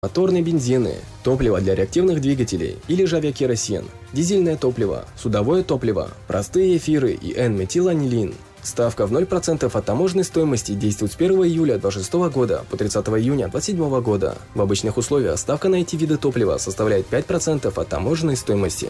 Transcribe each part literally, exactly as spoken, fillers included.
Моторные бензины, топливо для реактивных двигателей или же авиакеросин, дизельное топливо, судовое топливо, простые эфиры и Н-метиланилин. Ставка в ноль процентов от таможенной стоимости действует с первого июля две тысячи двадцать шестого года по тридцатого июня две тысячи двадцать седьмого года. В обычных условиях ставка на эти виды топлива составляет пять процентов от таможенной стоимости.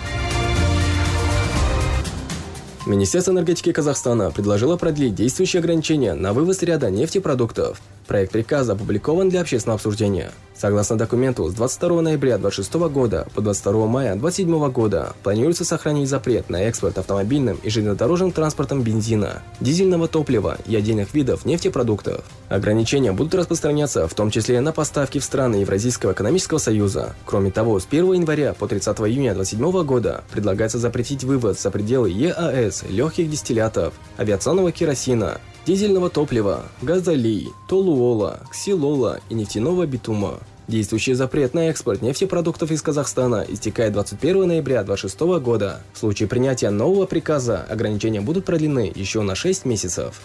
Министерство энергетики Казахстана предложило продлить действующие ограничения на вывоз ряда нефтепродуктов. Проект приказа опубликован для общественного обсуждения. Согласно документу, с двадцать второго ноября две тысячи двадцать шестого года по двадцать второго мая две тысячи двадцать седьмого года планируется сохранить запрет на экспорт автомобильным и железнодорожным транспортом бензина, дизельного топлива и отдельных видов нефтепродуктов. Ограничения будут распространяться в том числе на поставки в страны Евразийского экономического союза. Кроме того, с первого января по тридцатого июня две тысячи двадцать седьмого года предлагается запретить вывоз за пределы ЕАЭС легких дистиллятов, авиационного керосина, дизельного топлива, газолей, толуола, ксилола и нефтяного битума. Действующий запрет на экспорт нефтепродуктов из Казахстана истекает двадцать первого ноября две тысячи двадцать шестого года. В случае принятия нового приказа ограничения будут продлены еще на шесть месяцев.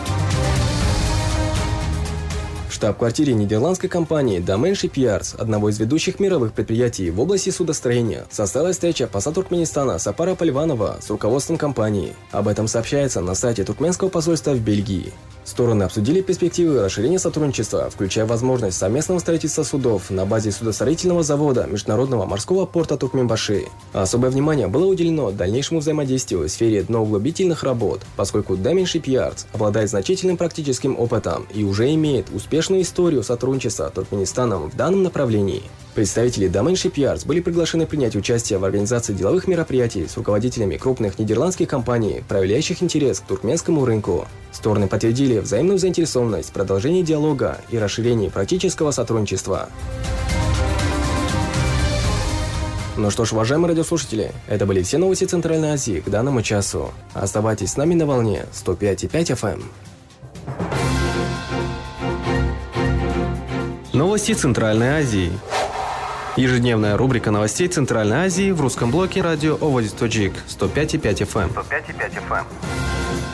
В штаб-квартире нидерландской компании Damen Shipyards, одного из ведущих мировых предприятий в области судостроения, состоялась встреча посла Туркменистана Сапара Поливанова с руководством компании. Об этом сообщается на сайте туркменского посольства в Бельгии. Стороны обсудили перспективы расширения сотрудничества, включая возможность совместного строительства судов на базе судостроительного завода Международного морского порта Туркменбаши. Особое внимание было уделено дальнейшему взаимодействию в сфере дноуглубительных работ, поскольку Damen Shipyards обладает значительным практическим опытом и уже имеет успешную историю сотрудничества с Туркменистаном в данном направлении. Представители Damen Shipyards были приглашены принять участие в организации деловых мероприятий с руководителями крупных нидерландских компаний, проявляющих интерес к туркменскому рынку. Стороны подтвердили взаимную заинтересованность в продолжении диалога и расширении практического сотрудничества. Ну что ж, уважаемые радиослушатели, это были все новости Центральной Азии к данному часу. Оставайтесь с нами на волне сто пять и пять эф эм. Новости Центральной Азии. Ежедневная рубрика новостей Центральной Азии в русском блоке радио Оводи Тоджик сто пять и пять эф эм. сто пять и пять эф эм.